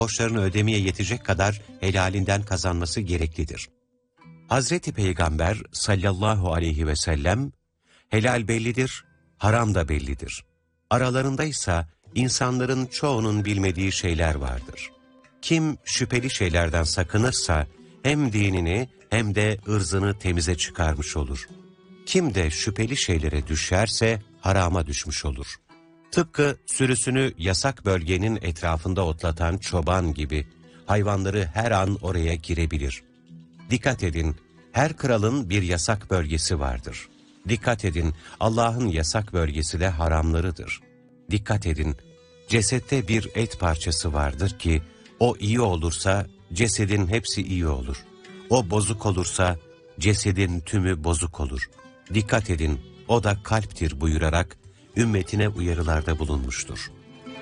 borçlarını ödemeye yetecek kadar helalinden kazanması gereklidir. Hazreti Peygamber sallallahu aleyhi ve sellem, helal bellidir, haram da bellidir. Aralarında ise insanların çoğunun bilmediği şeyler vardır. Kim şüpheli şeylerden sakınırsa hem dinini hem de ırzını temize çıkarmış olur. Kim de şüpheli şeylere düşerse harama düşmüş olur. Tıpkı sürüsünü yasak bölgenin etrafında otlatan çoban gibi hayvanları her an oraya girebilir. Dikkat edin, her kralın bir yasak bölgesi vardır. Dikkat edin, Allah'ın yasak bölgesi de haramlarıdır. Dikkat edin, cesette bir et parçası vardır ki, o iyi olursa cesedin hepsi iyi olur. O bozuk olursa cesedin tümü bozuk olur. Dikkat edin, o da kalptir buyurarak ümmetine uyarılarda bulunmuştur.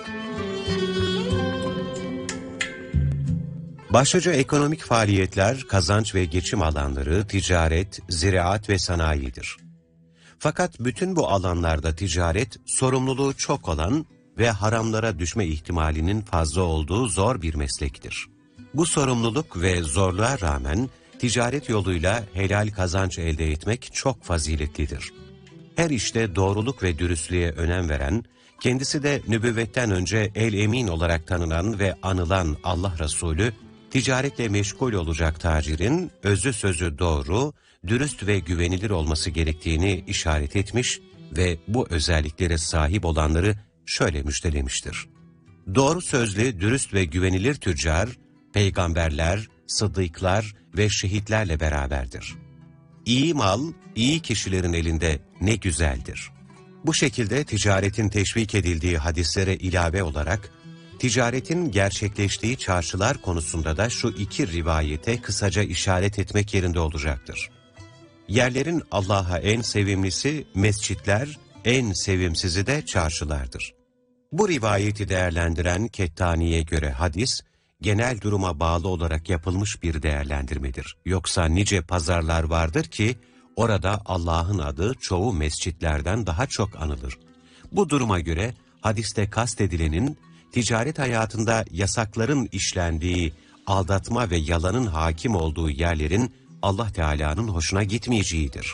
Başlıca ekonomik faaliyetler, kazanç ve geçim alanları, ticaret, ziraat ve sanayidir. Fakat bütün bu alanlarda ticaret, sorumluluğu çok olan ve haramlara düşme ihtimalinin fazla olduğu zor bir meslektir. Bu sorumluluk ve zorluğa rağmen ticaret yoluyla helal kazanç elde etmek çok faziletlidir. Her işte doğruluk ve dürüstlüğe önem veren, kendisi de nübüvvetten önce el-emin olarak tanınan ve anılan Allah Resulü, ticaretle meşgul olacak tacirin özü sözü doğru, dürüst ve güvenilir olması gerektiğini işaret etmiş ve bu özelliklere sahip olanları şöyle müjdelemiştir. Doğru sözlü, dürüst ve güvenilir tüccar, peygamberler, sıddıklar ve şehitlerle beraberdir. İyi mal, iyi kişilerin elinde ne güzeldir. Bu şekilde ticaretin teşvik edildiği hadislere ilave olarak, ticaretin gerçekleştiği çarşılar konusunda da şu iki rivayete kısaca işaret etmek yerinde olacaktır. Yerlerin Allah'a en sevimlisi mescitler, en sevimsizi de çarşılardır. Bu rivayeti değerlendiren Kettani'ye göre hadis, genel duruma bağlı olarak yapılmış bir değerlendirmedir. Yoksa nice pazarlar vardır ki, orada Allah'ın adı çoğu mescitlerden daha çok anılır. Bu duruma göre hadiste kastedilenin, ticaret hayatında yasakların işlendiği, aldatma ve yalanın hakim olduğu yerlerin Allah Teala'nın hoşuna gitmeyeceğidir.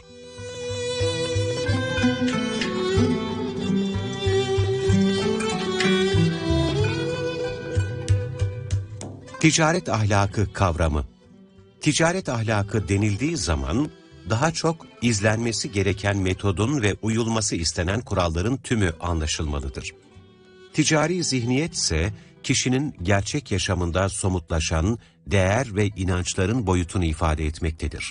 Ticaret ahlakı kavramı. Ticaret ahlakı denildiği zaman daha çok izlenmesi gereken metodun ve uyulması istenen kuralların tümü anlaşılmalıdır. Ticari zihniyet ise kişinin gerçek yaşamında somutlaşan değer ve inançların boyutunu ifade etmektedir.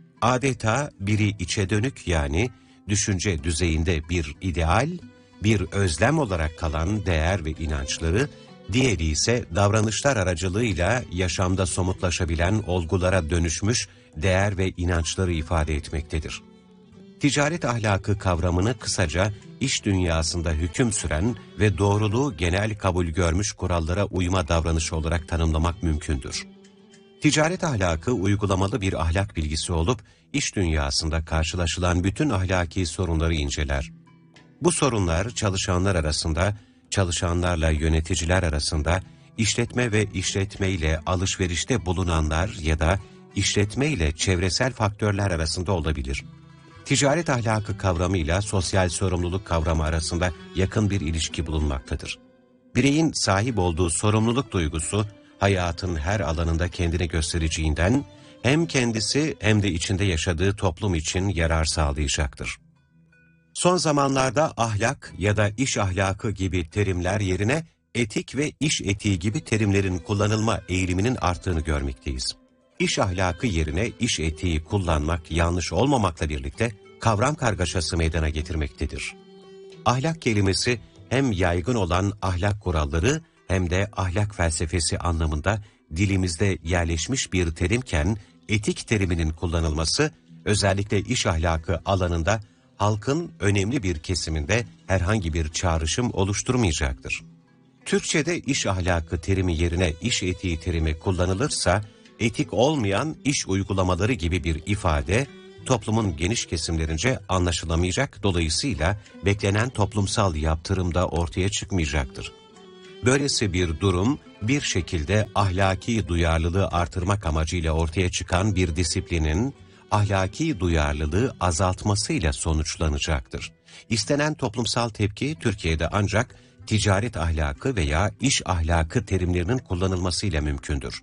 Adeta biri içe dönük yani düşünce düzeyinde bir ideal, bir özlem olarak kalan değer ve inançları, diğeri ise davranışlar aracılığıyla yaşamda somutlaşabilen olgulara dönüşmüş değer ve inançları ifade etmektedir. Ticaret ahlakı kavramını kısaca iş dünyasında hüküm süren ve doğruluğu genel kabul görmüş kurallara uyma davranışı olarak tanımlamak mümkündür. Ticaret ahlakı uygulamalı bir ahlak bilgisi olup, iş dünyasında karşılaşılan bütün ahlaki sorunları inceler. Bu sorunlar çalışanlar arasında, çalışanlarla yöneticiler arasında, işletme ve işletmeyle alışverişte bulunanlar ya da işletme ile çevresel faktörler arasında olabilir. Ticaret ahlakı kavramıyla sosyal sorumluluk kavramı arasında yakın bir ilişki bulunmaktadır. Bireyin sahip olduğu sorumluluk duygusu, hayatın her alanında kendini göstereceğinden, hem kendisi hem de içinde yaşadığı toplum için yarar sağlayacaktır. Son zamanlarda ahlak ya da iş ahlakı gibi terimler yerine etik ve iş etiği gibi terimlerin kullanılma eğiliminin arttığını görmekteyiz. İş ahlakı yerine iş etiği kullanmak yanlış olmamakla birlikte kavram kargaşası meydana getirmektedir. Ahlak kelimesi hem yaygın olan ahlak kuralları hem de ahlak felsefesi anlamında dilimizde yerleşmiş bir terimken etik teriminin kullanılması özellikle iş ahlakı alanında halkın önemli bir kesiminde herhangi bir çağrışım oluşturmayacaktır. Türkçe'de iş ahlakı terimi yerine iş etiği terimi kullanılırsa, etik olmayan iş uygulamaları gibi bir ifade, toplumun geniş kesimlerince anlaşılamayacak, dolayısıyla beklenen toplumsal yaptırım da ortaya çıkmayacaktır. Böylesi bir durum, bir şekilde ahlaki duyarlılığı artırmak amacıyla ortaya çıkan bir disiplinin, ahlaki duyarlılığı azaltmasıyla sonuçlanacaktır. İstenen toplumsal tepki Türkiye'de ancak ticaret ahlakı veya iş ahlakı terimlerinin kullanılmasıyla mümkündür.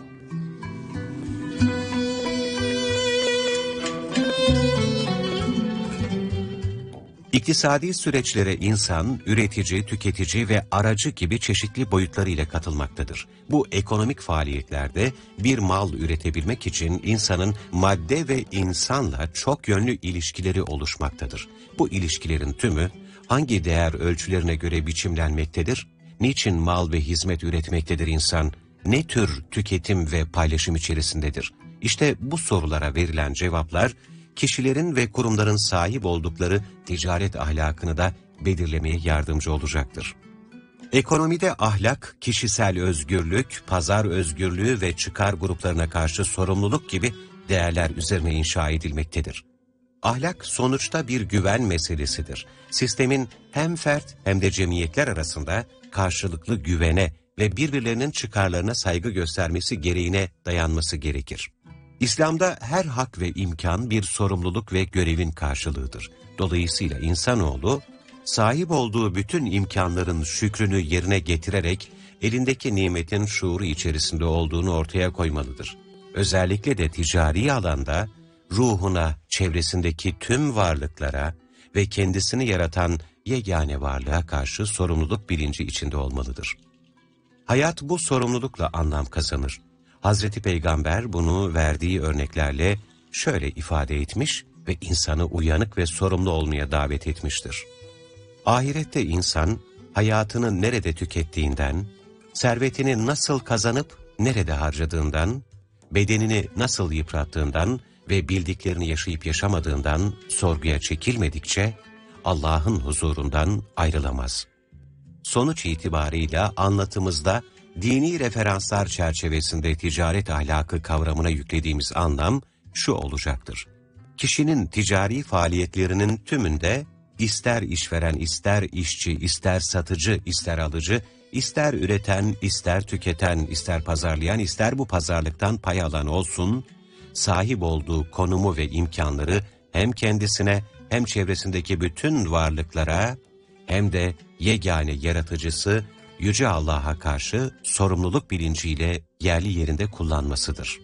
İktisadi süreçlere insan, üretici, tüketici ve aracı gibi çeşitli boyutlarıyla katılmaktadır. Bu ekonomik faaliyetlerde bir mal üretebilmek için insanın madde ve insanla çok yönlü ilişkileri oluşmaktadır. Bu ilişkilerin tümü hangi değer ölçülerine göre biçimlenmektedir? Niçin mal ve hizmet üretmektedir insan? Ne tür tüketim ve paylaşım içerisindedir? İşte bu sorulara verilen cevaplar, kişilerin ve kurumların sahip oldukları ticaret ahlakını da belirlemeye yardımcı olacaktır. Ekonomide ahlak, kişisel özgürlük, pazar özgürlüğü ve çıkar gruplarına karşı sorumluluk gibi değerler üzerine inşa edilmektedir. Ahlak sonuçta bir güven meselesidir. Sistemin hem fert hem de cemiyetler arasında karşılıklı güvene ve birbirlerinin çıkarlarına saygı göstermesi gereğine dayanması gerekir. İslam'da her hak ve imkan bir sorumluluk ve görevin karşılığıdır. Dolayısıyla insanoğlu, sahip olduğu bütün imkanların şükrünü yerine getirerek elindeki nimetin şuuru içerisinde olduğunu ortaya koymalıdır. Özellikle de ticari alanda ruhuna, çevresindeki tüm varlıklara ve kendisini yaratan yegane varlığa karşı sorumluluk bilinci içinde olmalıdır. Hayat bu sorumlulukla anlam kazanır. Hazreti Peygamber bunu verdiği örneklerle şöyle ifade etmiş ve insanı uyanık ve sorumlu olmaya davet etmiştir. Ahirette insan hayatını nerede tükettiğinden, servetini nasıl kazanıp nerede harcadığından, bedenini nasıl yıprattığından ve bildiklerini yaşayıp yaşamadığından sorguya çekilmedikçe Allah'ın huzurundan ayrılamaz. Sonuç itibarıyla anlatımızda dini referanslar çerçevesinde ticaret ahlakı kavramına yüklediğimiz anlam şu olacaktır. Kişinin ticari faaliyetlerinin tümünde ister işveren, ister işçi, ister satıcı, ister alıcı, ister üreten, ister tüketen, ister pazarlayan, ister bu pazarlıktan pay alan olsun, sahip olduğu konumu ve imkanları hem kendisine hem çevresindeki bütün varlıklara hem de yegane yaratıcısı Yüce Allah'a karşı sorumluluk bilinciyle yerli yerinde kullanmasıdır.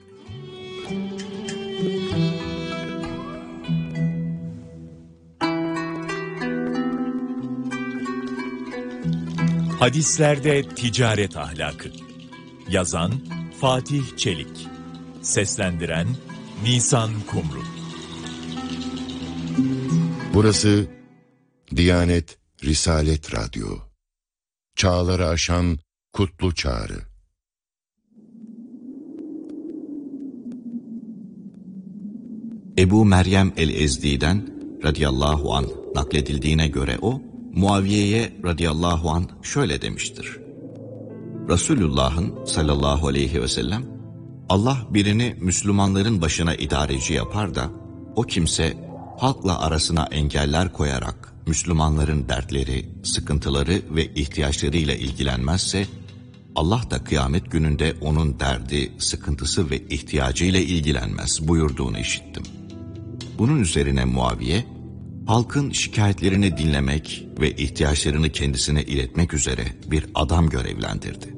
Hadislerde ticaret ahlakı. Yazan Fatih Çelik. Seslendiren Nisan Kumru. Burası Diyanet Risalet Radyo. Çağları aşan kutlu çağrı. Ebu Meryem el-Ezdi'den radıyallahu anh nakledildiğine göre o, Muaviye'ye radıyallahu anh şöyle demiştir. Resulullah'ın sallallahu aleyhi ve sellem, Allah birini Müslümanların başına idareci yapar da, o kimse halkla arasına engeller koyarak Müslümanların dertleri, sıkıntıları ve ihtiyaçlarıyla ilgilenmezse, Allah da kıyamet gününde onun derdi, sıkıntısı ve ihtiyacıyla ilgilenmez buyurduğunu işittim. Bunun üzerine Muaviye, halkın şikayetlerini dinlemek ve ihtiyaçlarını kendisine iletmek üzere bir adam görevlendirdi.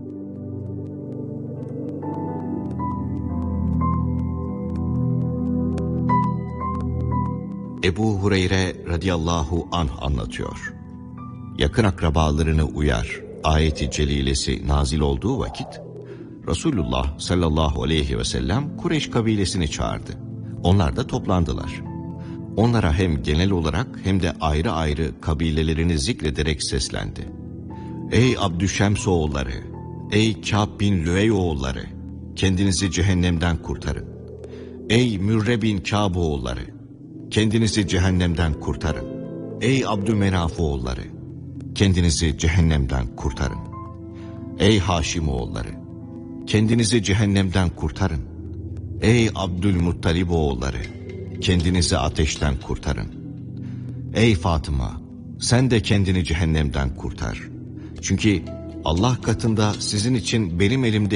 Ebu Hureyre radıyallahu anh anlatıyor. Yakın akrabalarını uyar ayeti celilesi nazil olduğu vakit, Resulullah sallallahu aleyhi ve sellem Kureyş kabilesini çağırdı. Onlar da toplandılar. Onlara hem genel olarak hem de ayrı ayrı kabilelerini zikrederek seslendi. Ey Abdüşems oğulları, ey Kâb bin Lüey oğulları, kendinizi cehennemden kurtarın. Ey Mürre bin Kâb oğulları, kendinizi cehennemden kurtarın. Ey Abdümenaf oğulları, kendinizi cehennemden kurtarın. Ey Haşim oğulları, kendinizi cehennemden kurtarın. Ey Abdülmuttalib oğulları, kendinizi ateşten kurtarın. Ey Fatıma, sen de kendini cehennemden kurtar. Çünkü Allah katında sizin için benim elimde